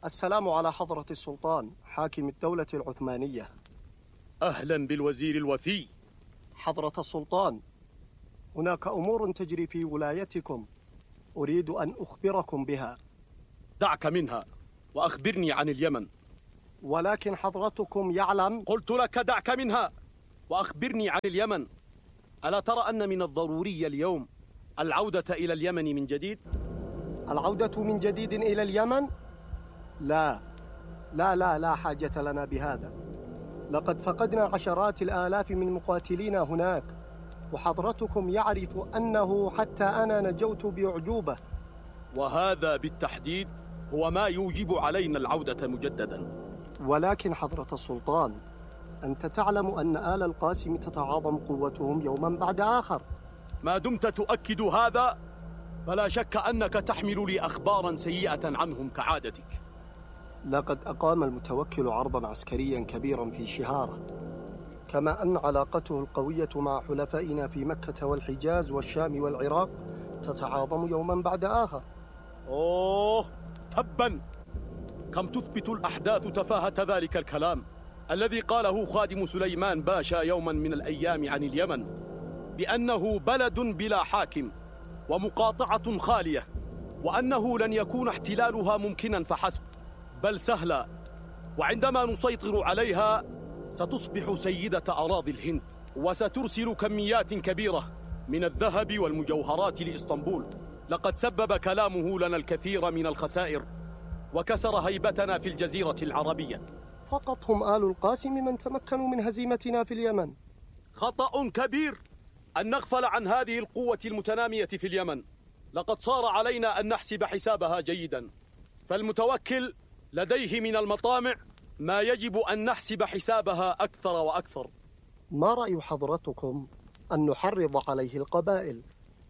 السلام على حضرة السلطان حاكم الدولة العثمانية. أهلا بالوزير الوفي. حضرة السلطان، هناك أمور تجري في ولايتكم أريد أن أخبركم بها. دعك منها وأخبرني عن اليمن. ولكن حضرتكم يعلم. قلت لك دعك منها وأخبرني عن اليمن. ألا ترى أن من الضروري اليوم العودة إلى اليمن من جديد؟ العودة من جديد إلى اليمن؟ لا لا لا لا حاجة لنا بهذا. لقد فقدنا عشرات الآلاف من مقاتلينا هناك، وحضرتكم يعرف أنه حتى أنا نجوت بأعجوبة. وهذا بالتحديد هو ما يوجب علينا العودة مجددا. ولكن حضرة السلطان، أنت تعلم أن آل القاسم تتعاظم قوتهم يوما بعد آخر. ما دمت تؤكد هذا فلا شك أنك تحمل لي أخبارا سيئة عنهم كعادتك. لقد أقام المتوكل عرضا عسكريا كبيرا في شهارة، كما أن علاقته القوية مع حلفائنا في مكة والحجاز والشام والعراق تتعاظم يوما بعد آخر. أوه تبا، كم تثبت الأحداث تفاهة ذلك الكلام الذي قاله خادم سليمان باشا يوما من الأيام عن اليمن بأنه بلد بلا حاكم ومقاطعة خالية، وأنه لن يكون احتلالها ممكنا فحسب بل سهلا، وعندما نسيطر عليها ستصبح سيدة أراضي الهند وسترسل كميات كبيرة من الذهب والمجوهرات لإسطنبول. لقد سبب كلامه لنا الكثير من الخسائر وكسر هيبتنا في الجزيرة العربية. فقط هم آل القاسم من تمكنوا من هزيمتنا في اليمن. خطأ كبير أن نغفل عن هذه القوة المتنامية في اليمن. لقد صار علينا أن نحسب حسابها جيدا، فالمتوكل لديه من المطامع ما يجب أن نحسب حسابها أكثر وأكثر. ما رأي حضرتكم أن نحرض عليه القبائل،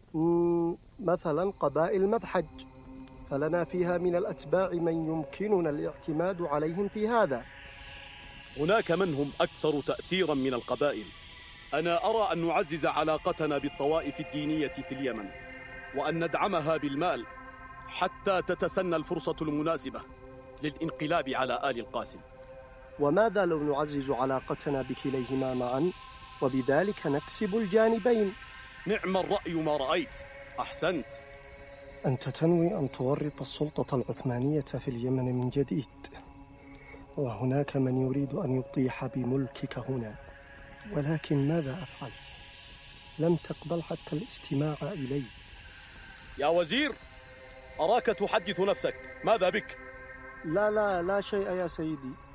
مثلا قبائل مذحج، فلنا فيها من الأتباع من يمكننا الاعتماد عليهم في هذا؟ هناك من هم أكثر تأثيرا من القبائل. أنا أرى أن نعزز علاقتنا بالطوائف الدينية في اليمن وأن ندعمها بالمال حتى تتسنى الفرصة المناسبة للانقلاب على آل القاسم. وماذا لو نعزز علاقتنا بكليهما معا وبذلك نكسب الجانبين؟ نعم الرأي ما رأيت، أحسنت. أنت تنوي أن تورط السلطة العثمانية في اليمن من جديد، وهناك من يريد أن يطيح بملكك هنا، ولكن ماذا أفعل؟ لم تقبل حتى الاستماع إلي. يا وزير، أراك تحدث نفسك، ماذا بك؟ لا لا لا شيء يا سيدي.